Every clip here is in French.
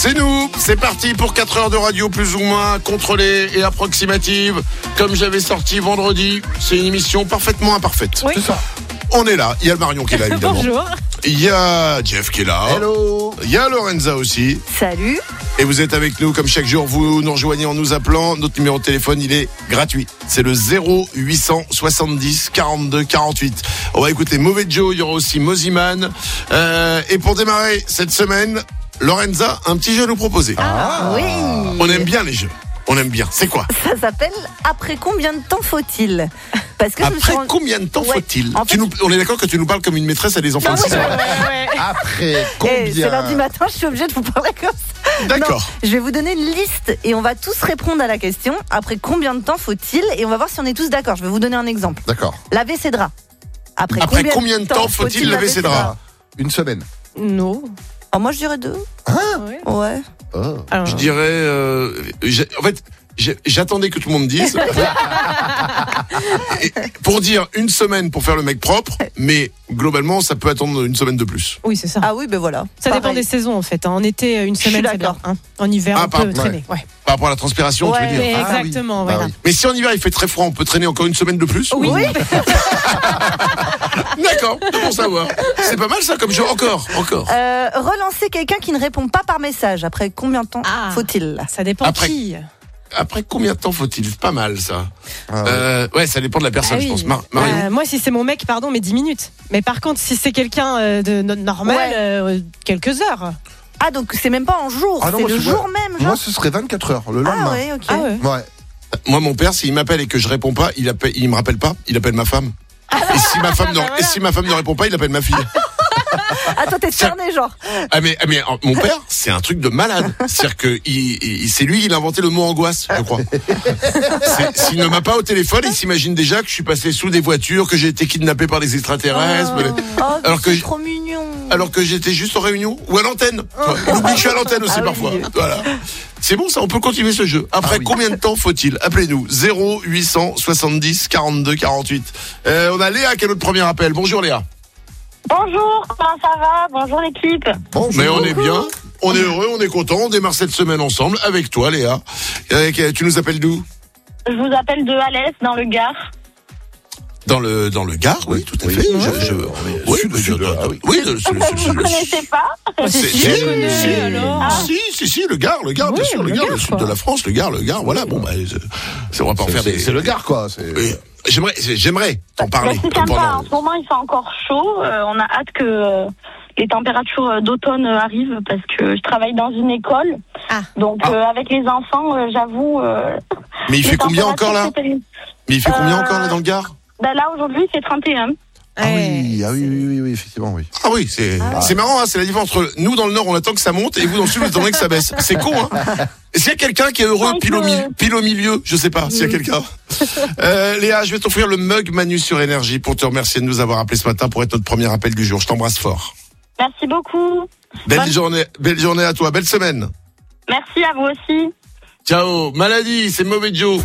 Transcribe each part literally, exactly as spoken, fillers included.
C'est nous, c'est parti pour quatre heures de radio plus ou moins contrôlée et approximative. Comme j'avais sorti vendredi, c'est une émission parfaitement imparfaite. Oui. C'est ça. On est là, il y a le Marion qui est là évidemment. Bonjour. Il y a Jeff qui est là. Hello. Il y a Lorenza aussi. Salut. Et vous êtes avec nous comme chaque jour, vous nous rejoignez en nous appelant. Notre numéro de téléphone, il est gratuit. C'est le zéro huit cent soixante-dix quarante-deux quarante-huit. On va écouter Mauvais Joe, il y aura aussi Moziman. Euh, et pour démarrer cette semaine, Lorenza, un petit jeu à nous proposer. Ah, oui. On aime bien les jeux. On aime bien. C'est quoi? Ça s'appelle Après combien de temps faut-il? Parce que je me suis Après rendu- combien de temps Ouais. faut-il? En Tu fait- nous- On est d'accord que tu nous parles comme une maîtresse à des enfants de six ans. Après Eh, combien c'est lundi matin, je suis obligée de vous parler comme ça. D'accord. Non, je vais vous donner une liste et on va tous répondre à la question. Après combien de temps faut-il? Et on va voir si on est tous d'accord. Je vais vous donner un exemple. D'accord. Laver ses draps. Après, Après combien de temps faut-il laver ses draps? Ah, une semaine. Non. Oh, moi je dirais deux. Ouais. Ouais. Oh. Alors, Je dirais... euh, j'ai- en fait... j'ai- J'attendais que tout le monde dise Et pour dire une semaine pour faire le mec propre, mais globalement ça peut attendre une semaine de plus. oui, c'est ça. Ah oui, ben voilà. Ça dépend Pareil. des saisons en fait. En été, une Je suis semaine, c'est bien. d'accord. hein. En hiver, Ah, on par- peut ouais. traîner. Ouais. Par rapport à la transpiration, tu veux Ouais, dire. Mais Ah oui. exactement, Bah voilà. oui. Mais si en hiver il fait très froid, on peut traîner encore une semaine de plus? Oui. Oui. D'accord, c'est pour savoir. C'est pas mal ça comme jeu. Encore, encore. Euh, relancer quelqu'un qui ne répond pas par message. Après combien de temps Ah. faut-il? Ça dépend Après- qui. Après combien de temps faut-il? C'est pas mal ça. Ah, ouais. Euh, ouais, ça dépend de la personne, Ah je oui. pense. Mar- Marion. Euh, moi, si c'est mon mec, pardon, mais dix minutes. Mais par contre, si c'est quelqu'un euh, de no- normal, Ouais. euh, quelques heures. Ah, donc c'est même pas en jour, Ah non, c'est moi, le c'est- jour même, genre. Moi, ce serait vingt-quatre heures le Ah lendemain. ouais, ok. Ah ouais. Ouais. Moi, mon père, s'il m'appelle et que je réponds pas, il appelle, il me rappelle pas, il appelle ma femme. Et si ma femme, ne, et si ma femme ne répond pas, il appelle ma fille. Ah, toi t'es cerné, genre. Ah mais, ah, mais euh, mon père, c'est un truc de malade. C'est-à-dire que il, il- c'est lui qui a inventé le mot angoisse, je crois. C'est- S'il ne m'a pas au téléphone, il s'imagine déjà que je suis passé sous des voitures, que j'ai été kidnappé par des extraterrestres, mais- Oh, Alors que c'est j'- trop mignon. alors que j'étais juste en réunion ou à l'antenne. Tu vois, il oublie que je suis à l'antenne aussi Ah oui. parfois. Voilà. C'est bon ça, on peut continuer ce jeu. Après Ah oui. combien de temps faut-il? Appelez-nous zéro huit cent soixante-dix quarante-deux quarante-huit. Euh, on a Léa qui est notre premier appel. Bonjour Léa. Bonjour, comment ça va? Bonjour l'équipe. Bonjour. Mais on est bien, on est heureux, on est content, on démarre cette semaine ensemble avec toi Léa. Euh, tu nous appelles d'où? Je vous appelle de Alès, dans le Gard. Dans le dans le Gard, oui, tout à Oui. fait. Ouais. Je, je, est oui, sud, je- sud, je- ah oui. oui, le- c'est le- c'est le- Vous ne connaissez pas? c'est- Si, c'est- je connais, si, alors. si, si, si, le Gard, le Gard, bien Oui, sûr, le le Gard, Gard, le sud quoi. de la France, le Gard, le Gard, voilà, bon, bah, c'est- c'est- on va pas en C'est- faire C'est des. c'est le Gard, quoi. C'est- Oui. J'aimerais, j'aimerais t'en Bah, parler. c'est pendant- sympa, en ce moment il fait encore chaud. Euh, on a hâte que euh, les températures euh, d'automne euh, arrivent parce que je travaille dans une école. Ah. Donc Ah. euh, avec les enfants, euh, j'avoue... euh, Mais il les fait combien encore là? températures, c'est terrible. Mais il fait combien Euh, encore là dans le Gard? Bah, là aujourd'hui c'est trente et un. Ah oui, ah oui, oui, oui, oui, effectivement, oui. Ah oui, c'est c'est marrant, hein, c'est la différence entre nous dans le Nord on attend que ça monte et vous dans le Sud vous attendez que ça baisse. C'est con, hein. Est-ce qu'il y a quelqu'un qui est heureux Donc, pile au, euh, milieu, pile au milieu? Je sais pas s'il y a quelqu'un. Euh, Léa, je vais t'offrir le mug Manu sur Énergie pour te remercier de nous avoir appelé ce matin pour être notre premier appel du jour. Je t'embrasse fort. Merci beaucoup. Belle Bonne- journée, belle journée à toi, belle semaine. Merci à vous aussi. Ciao, maladie, c'est Mauvais Joe.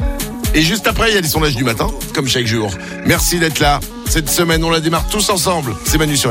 Et juste après, il y a les sondages du matin, comme chaque jour. Merci d'être là. Cette semaine, on la démarre tous ensemble. C'est Manu sur